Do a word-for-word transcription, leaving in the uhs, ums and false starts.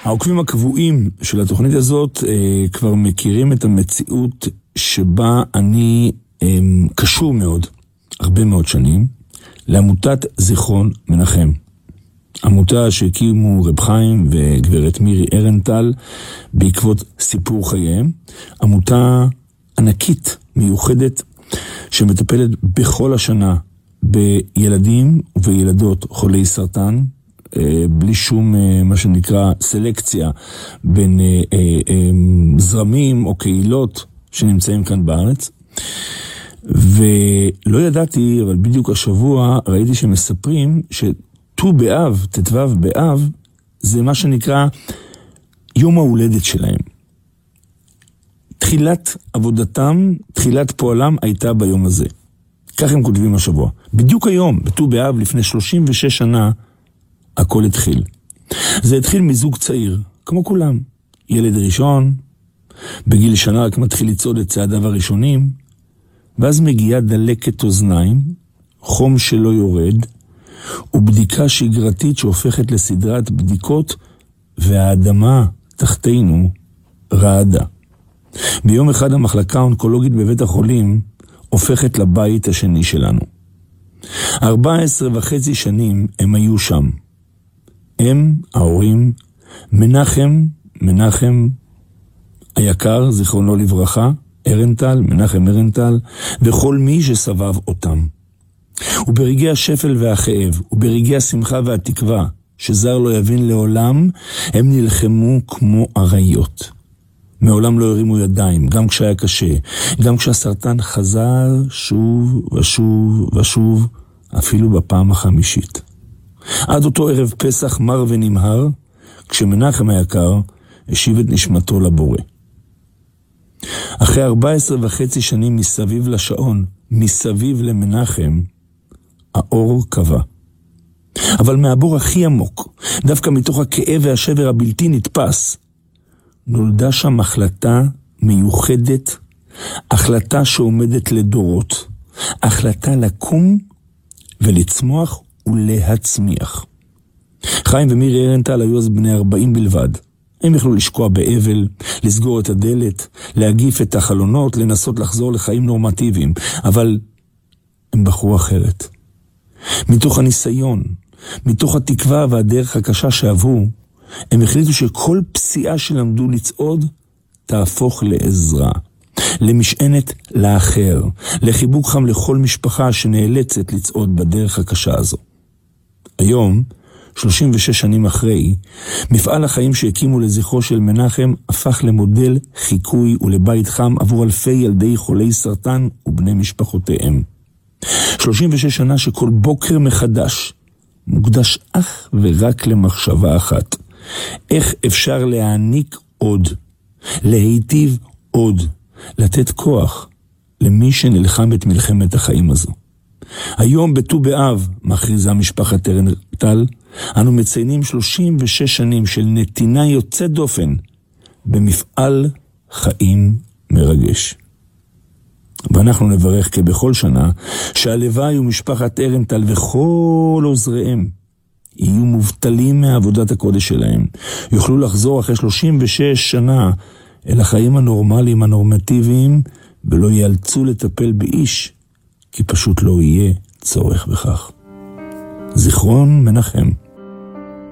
העוקבים הקבועים של התוכנית הזאת אה, כבר מכירים את המציאות שבה אני אה, קשור מאוד, הרבה מאוד שנים, לעמותת זיכרון מנחם. עמותה שהקימו רב חיים וגברת מירי ארנטל בעקבות סיפור חייהם. עמותה ענקית, מיוחדת, שמטפלת בכל השנה בילדים ובילדות חולי סרטן, בלי שום מה שנקרא סלקציה בין זרמים או קהילות שנמצאים כאן בארץ. ולא ידעתי, אבל בדיוק השבוע ראיתי שמספרים שט"ו באב, ט"ו באב, זה מה שנקרא יום ההולדת שלהם. תחילת עבודתם, תחילת פועלם הייתה ביום הזה. כך הם כותבים השבוע. בדיוק היום, בט"ו באב, לפני שלושים ושש שנה, הכל התחיל. זה התחיל מזוג צעיר, כמו כולם. ילד ראשון, בגיל שנה רק מתחיל לצעוד את צעדיו הראשונים, ואז מגיעה דלקת אוזניים, חום שלא יורד, ובדיקה שגרתית שהופכת לסדרת בדיקות, והאדמה תחתינו רעדה. ביום אחד המחלקה האונקולוגית בבית החולים הופכת לבית השני שלנו. ארבע עשרה וחצי שנים הם היו שם. הם, ההורים, מנחם, מנחם היקר, זיכרונו לברכה, ארנטל, מנחם ארנטל, וכל מי שסבב אותם. וברגעי השפל והכאב, וברגעי השמחה והתקווה, שזר לא יבין לעולם, הם נלחמו כמו אריות. מעולם לא הרימו ידיים, גם כשהיה קשה, גם כשהסרטן חזר שוב ושוב ושוב, אפילו בפעם החמישית. עד אותו ערב פסח מר ונמהר, כשמנחם היקר השיב את נשמתו לבורא. אחרי ארבע עשרה וחצי שנים מסביב לשעון, מסביב למנחם, האור קבע. אבל מהבור הכי עמוק, דווקא מתוך הכאב והשבר הבלתי נתפס, נולדה שם החלטה מיוחדת, החלטה שעומדת לדורות, החלטה לקום ולצמוח ולהצמיח. חיים ומירי ארנטל היו אז בני ארבעים בלבד. הם יכלו לשקוע באבל, לסגור את הדלת, להגיף את החלונות, לנסות לחזור לחיים נורמטיביים, אבל הם בחרו אחרת. מתוך הניסיון, מתוך התקווה והדרך הקשה שעברו, הם החליטו שכל פסיעה שלמדו לצעוד תהפוך לעזרה, למשענת לאחר, לחיבוק חם לכל משפחה שנאלצת לצעוד בדרך הקשה הזו. היום, שלושים ושש שנים אחרי, מפעל החיים שהקימו לזכרו של מנחם הפך למודל חיקוי ולבית חם עבור אלפי ילדי חולי סרטן ובני משפחותיהם. שלושים ושש שנה שכל בוקר מחדש מוקדש אך ורק למחשבה אחת. איך אפשר להעניק עוד, להיטיב עוד, לתת כוח למי שנלחם את מלחמת החיים הזו. היום בט"ו באב, מכריזה משפחת ארנטל, אנו מציינים שלושים ושש שנים של נתינה יוצאת דופן במפעל חיים מרגש. ואנחנו נברך כבכל שנה שהלוואי ומשפחת ארנטל וכל עוזריהם יהיו מובטלים מעבודת הקודש שלהם, יוכלו לחזור אחרי שלושים ושש שנה אל החיים הנורמליים הנורמטיביים, ולא ייאלצו לטפל באיש, כי פשוט לא יהיה צורך בכך. זיכרון מנחם.